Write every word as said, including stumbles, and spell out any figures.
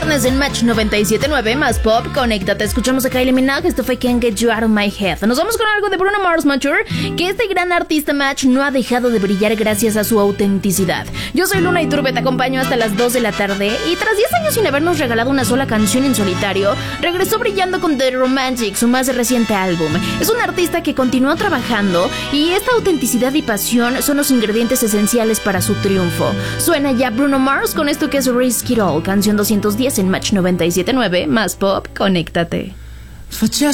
viernes en Match noventa y siete punto nueve más pop. Conéctate, escuchamos a Kylie Minogue. Esto fue Can't Get You Out of My Head. Nos vamos con algo de Bruno Mars, Mature, que este gran artista Match no ha dejado de brillar gracias a su autenticidad. Yo soy Luna Iturbe, te acompaño hasta las dos de la tarde. Y tras diez años sin habernos regalado una sola canción en solitario, regresó brillando con The Romantic, su más reciente álbum. Es un artista que continuó trabajando y esta autenticidad y pasión son los ingredientes esenciales para su triunfo. Suena ya Bruno Mars con esto que es Risk It All, canción doscientos diez en Match noventa y siete punto nueve más pop. Conéctate.